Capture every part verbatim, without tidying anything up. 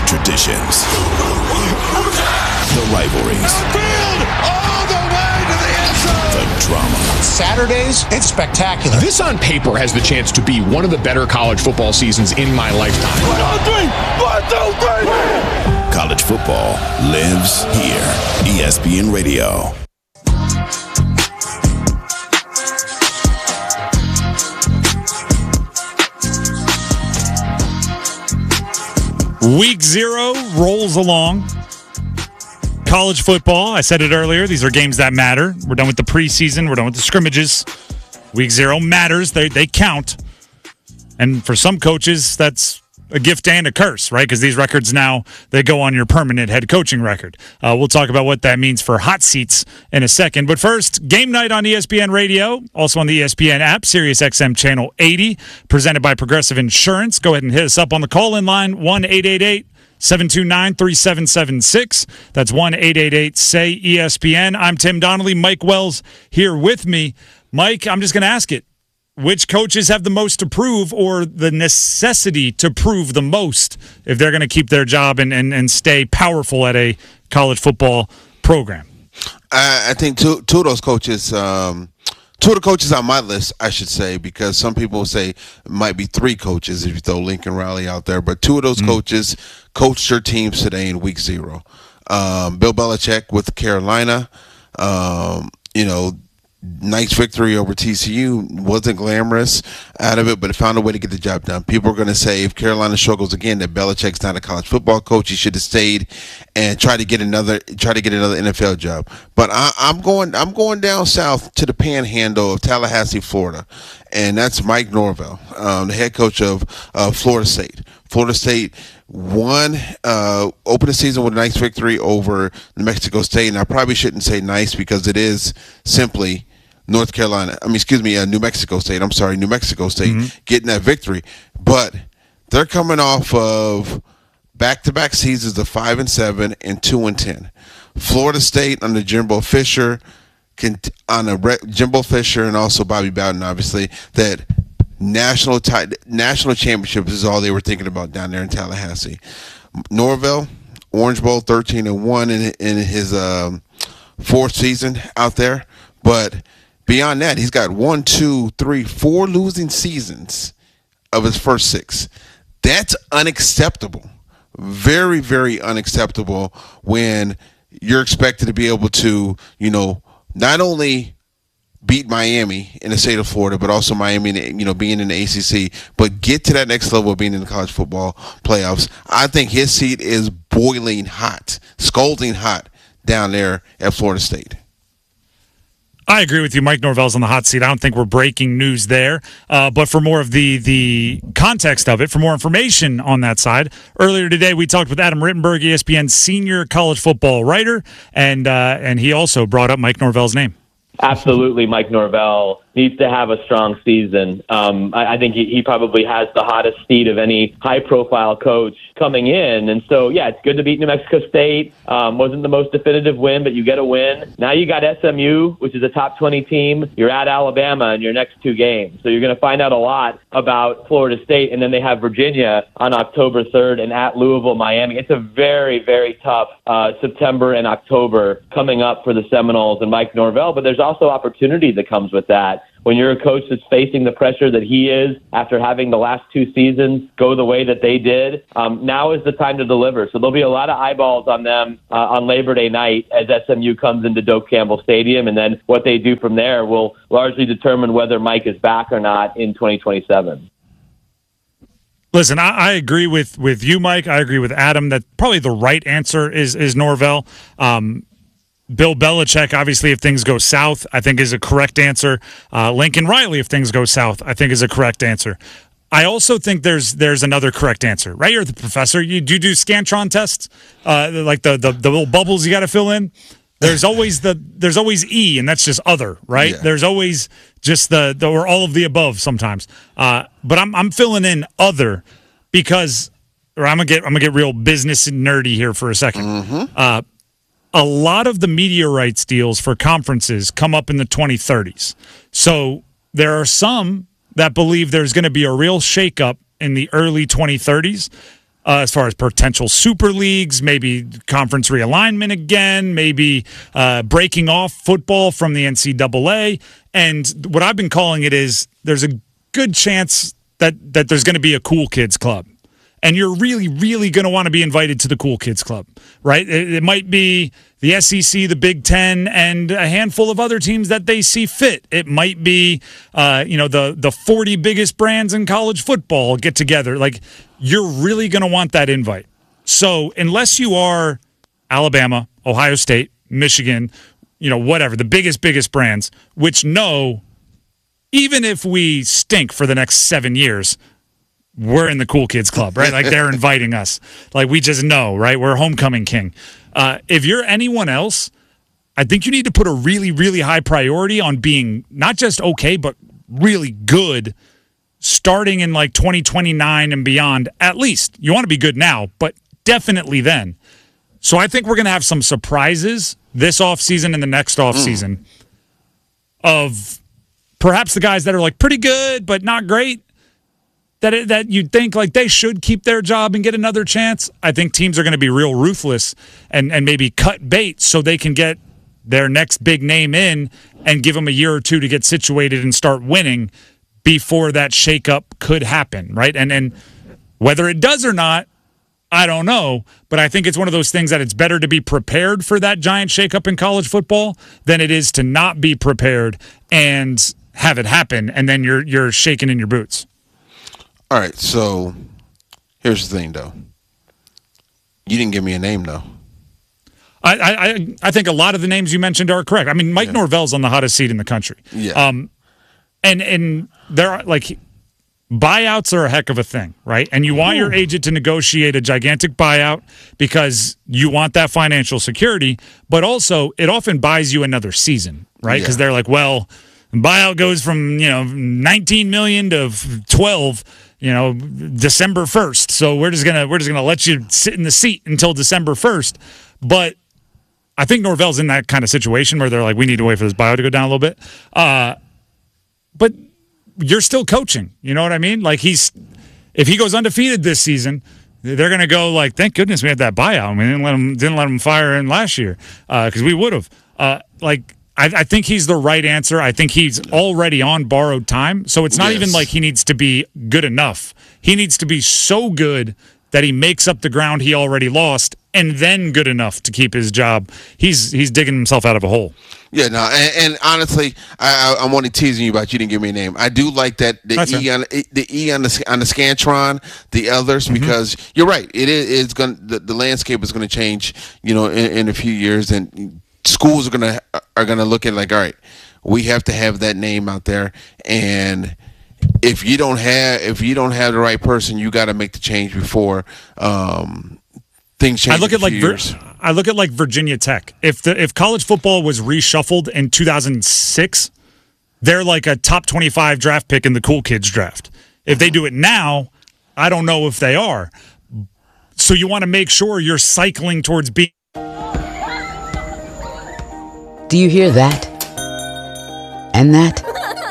The traditions. The rivalries. All the way to the end zone. The drama. Saturdays, it's spectacular. This on paper has the chance to be one of the better college football seasons in my lifetime. One, two, three. One, two, three. College football lives here. E S P N Radio. Week zero rolls along. College football, I said it earlier, these are games that matter. We're done with the preseason. We're done with the scrimmages. Week zero matters. They they count. And for some coaches, that's a gift and a curse, right? Because these records now, they go on your permanent head coaching record. Uh, we'll talk about what that means for hot seats in a second. But first, game night on E S P N Radio, also on the E S P N app, Sirius X M Channel eighty, presented by Progressive Insurance. Go ahead and hit us up on the call-in line, one eight eight eight, seven two nine, three seven seven six. That's one eight eight eight, S A Y, E S P N. I'm Tim Donnelly. Mike Wells here with me. Mike, I'm just going to ask it. Which coaches have the most to prove or the necessity to prove the most if they're going to keep their job and, and, and stay powerful at a college football program? I, I think two two of those coaches, um, two of the coaches on my list, I should say, because some people say it might be three coaches if you throw Lincoln Riley out there, but two of those mm-hmm. coaches coached their teams today in week zero. Um, Bill Belichick with Carolina, um, you know, nice victory over T C U. Wasn't glamorous out of it, but it found a way to get the job done. People are going to say if Carolina struggles again, that Belichick's not a college football coach. He should have stayed and try to get another try to get another N F L job. But I, I'm going I'm going down south to the Panhandle of Tallahassee, Florida, and that's Mike Norvell, um, the head coach of uh, Florida State. Florida State won, uh, opened the season with a nice victory over New Mexico State, and I probably shouldn't say nice because it is simply North Carolina, I mean, excuse me, uh, New Mexico State. I'm sorry, New Mexico State mm-hmm. getting that victory. But they're coming off of back-to-back seasons of five and seven and two and ten. Florida State under Jimbo Fisher, can, on a re- Jimbo Fisher and also Bobby Bowden, obviously, that national t- national championships is all they were thinking about down there in Tallahassee. Norvell, Orange Bowl, thirteen and one in in his um, fourth season out there, but beyond that, he's got one, two, three, four losing seasons of his first six. That's unacceptable. Very, very unacceptable when you're expected to be able to, you know, not only beat Miami in the state of Florida, but also Miami, you know, being in the A C C, but get to that next level of being in the college football playoffs. I think his seat is boiling hot, scalding hot down there at Florida State. I agree with you. Mike Norvell's on the hot seat. I don't think we're breaking news there. Uh, but for more of the the context of it, for more information on that side, earlier today we talked with Adam Rittenberg, E S P N senior college football writer, and uh, and he also brought up Mike Norvell's name. Absolutely, Mike Norvell needs to have a strong season. Um, I, I think he, he probably has the hottest seat of any high-profile coach coming in. And so, yeah, it's good to beat New Mexico State. Um, wasn't the most definitive win, but you get a win. Now you got S M U, which is a top twenty team. You're at Alabama in your next two games. So you're going to find out a lot about Florida State. And then they have Virginia on October third and at Louisville, Miami. It's a very, very tough uh, September and October coming up for the Seminoles and Mike Norvell. But there's also opportunity that comes with that. When you're a coach that's facing the pressure that he is after having the last two seasons go the way that they did, um, now is the time to deliver. So there'll be a lot of eyeballs on them uh, on Labor Day night as S M U comes into Doak Campbell Stadium, and then what they do from there will largely determine whether Mike is back or not in twenty twenty-seven. Listen, I, I agree with, with you, Mike. I agree with Adam that probably the right answer is, is Norvell. Um, Bill Belichick, obviously, if things go south, I think is a correct answer. Uh, Lincoln Riley, if things go south, I think is a correct answer. I also think there's there's another correct answer. Right? You're the professor. You do you do Scantron tests, uh, like the, the the little bubbles you got to fill in. There's always the there's always E, and that's just other, right? Yeah. There's always just the, the or all of the above sometimes. Uh, but I'm I'm filling in other because, or I'm gonna get I'm gonna get real business and nerdy here for a second. Mm-hmm. Uh, a lot of the media rights deals for conferences come up in the twenty thirties. So there are some that believe there's going to be a real shakeup in the early twenty thirties. uh, as far as potential super leagues, maybe conference realignment again, maybe uh, breaking off football from the N C double A. And what I've been calling it is there's a good chance that, that there's going to be a cool kids club. And you're really, really going to want to be invited to the Cool Kids Club, right? It, it might be the S E C, the Big Ten, and a handful of other teams that they see fit. It might be, uh, you know, the the forty biggest brands in college football get together. Like, you're really going to want that invite. So unless you are Alabama, Ohio State, Michigan, you know, whatever, the biggest, biggest brands, which know, even if we stink for the next seven years, we're in the Cool Kids Club, right? Like, they're inviting us. Like, we just know, right? We're homecoming king. Uh, if you're anyone else, I think you need to put a really, really high priority on being not just okay, but really good starting in like twenty twenty-nine and beyond, at least. You want to be good now, but definitely then. So I think we're going to have some surprises this offseason and the next offseason mm. of perhaps the guys that are like pretty good, but not great. That it, that you'd think like they should keep their job and get another chance. I think teams are going to be real ruthless and, and maybe cut bait so they can get their next big name in and give them a year or two to get situated and start winning before that shakeup could happen, right? And and whether it does or not, I don't know. But I think it's one of those things that it's better to be prepared for that giant shakeup in college football than it is to not be prepared and have it happen, and then you're you're shaking in your boots. All right, so here's the thing, though. You didn't give me a name, though. I I, I think a lot of the names you mentioned are correct. I mean, Mike yeah. Norvell's on the hottest seat in the country. Yeah. Um, and and there are like buyouts are a heck of a thing, right? And you want Ooh. your agent to negotiate a gigantic buyout because you want that financial security, but also it often buys you another season, right? Because yeah. they're like, well, buyout goes from, you know, nineteen million to twelve, you know, December first. So we're just gonna we're just gonna let you sit in the seat until December first. But I think Norvell's in that kind of situation where they're like, we need to wait for this buyout to go down a little bit. Uh, but you're still coaching. You know what I mean? Like, he's if he goes undefeated this season, they're gonna go like, thank goodness we had that buyout. We didn't let him didn't let him fire in last year because uh, we would have. Uh, like. I, I think he's the right answer. I think he's already on borrowed time. So it's not yes. even like he needs to be good enough. He needs to be so good that he makes up the ground he already lost and then good enough to keep his job. He's he's digging himself out of a hole. Yeah, no, and, and honestly, I, I, I'm only teasing you about you didn't give me a name. I do like that the That's E right. on the E on the on the Scantron, the others, mm-hmm. because you're right. It is it's going the, the landscape is going to change, you know, in, in a few years, and schools are gonna are gonna look at like, all right, we have to have that name out there, and if you don't have if you don't have the right person, you got to make the change before um, things change. I look in at like Vir- I look at like Virginia Tech. If the if college football was reshuffled in two thousand six, they're like a top twenty-five draft pick in the Cool Kids draft. If they do it now, I don't know if they are. So you want to make sure you're cycling towards being. Do you hear that? And that?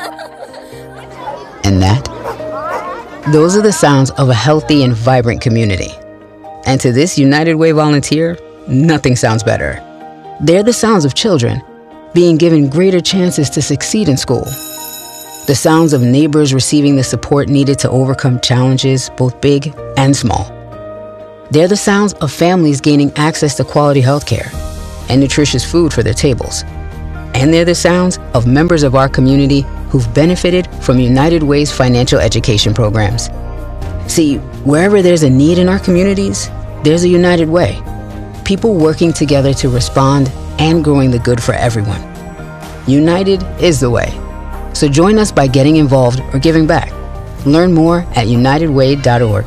And that? Those are the sounds of a healthy and vibrant community. And to this United Way volunteer, nothing sounds better. They're the sounds of children being given greater chances to succeed in school. The sounds of neighbors receiving the support needed to overcome challenges, both big and small. They're the sounds of families gaining access to quality health care and nutritious food for their tables. And they're the sounds of members of our community who've benefited from United Way's financial education programs. See, wherever there's a need in our communities, there's a United Way. People working together to respond and growing the good for everyone. United is the way. So join us by getting involved or giving back. Learn more at united way dot org.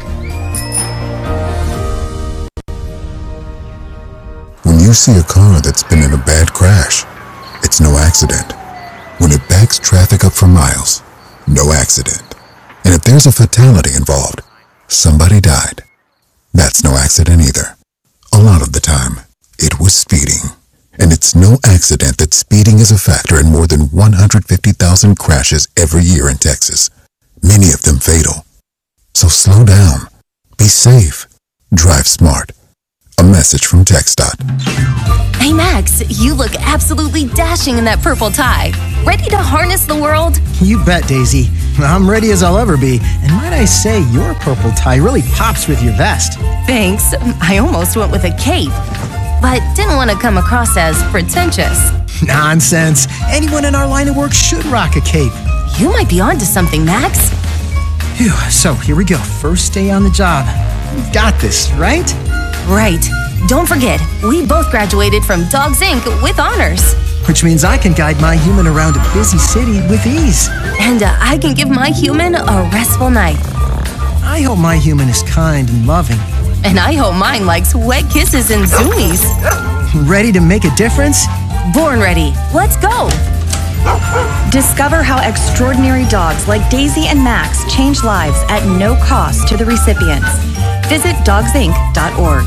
When you see a car that's been in a bad crash, it's no accident. When it backs traffic up for miles, no accident. And if there's a fatality involved, somebody died, that's no accident either. A lot of the time, it was speeding. And it's no accident that speeding is a factor in more than one hundred fifty thousand crashes every year in Texas, many of them fatal. So slow down, be safe, Drive smart. A message from TxDOT. Hey Max, you look absolutely dashing in that purple tie. Ready to harness the world? You bet, Daisy. I'm ready as I'll ever be. And might I say, your purple tie really pops with your vest. Thanks. I almost went with a cape, but didn't want to come across as pretentious. Nonsense. Anyone in our line of work should rock a cape. You might be onto something, Max. Phew, so here we go. First day on the job. We've got this, right? Right. Don't forget, we both graduated from Dogs Incorporated with honors. Which means I can guide my human around a busy city with ease. And uh, I can give my human a restful night. I hope my human is kind and loving. And I hope mine likes wet kisses and zoomies. Ready to make a difference? Born ready. Let's go. Discover how extraordinary dogs like Daisy and Max change lives at no cost to the recipients. Visit dogs inc dot org.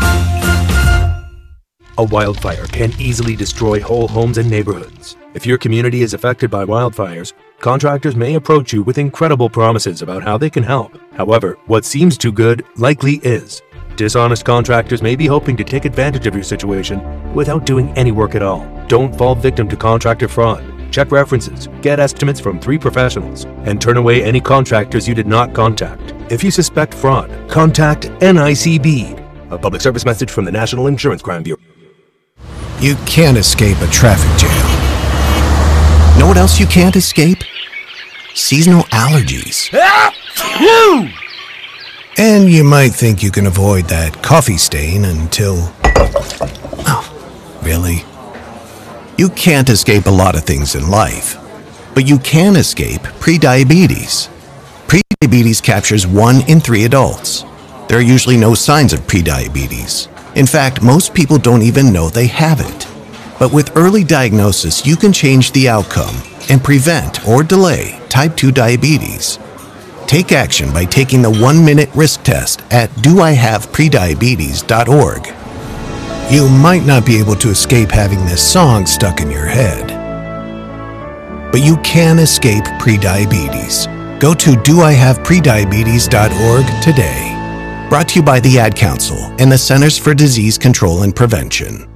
A wildfire can easily destroy whole homes and neighborhoods. If your community is affected by wildfires, contractors may approach you with incredible promises about how they can help. However, what seems too good likely is. Dishonest contractors may be hoping to take advantage of your situation without doing any work at all. Don't fall victim to contractor fraud. Check references, get estimates from three professionals, and turn away any contractors you did not contact. If you suspect fraud, contact N I C B. A public service message from the National Insurance Crime Bureau. You can't escape a traffic jam. Know what else you can't escape? Seasonal allergies. And you might think you can avoid that coffee stain until... Oh, really? You can't escape a lot of things in life, but you can escape prediabetes. Prediabetes captures one in three adults. There are usually no signs of prediabetes. In fact, most people don't even know they have it. But with early diagnosis, you can change the outcome and prevent or delay type two diabetes. Take action by taking the one-minute risk test at do I have prediabetes dot org. You might not be able to escape having this song stuck in your head, but you can escape prediabetes. Go to do I have prediabetes dot org today. Brought to you by the Ad Council and the Centers for Disease Control and Prevention.